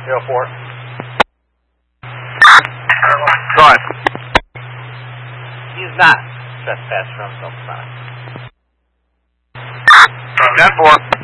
04. Go ahead. He's not trespassed from self-sign. 10-4.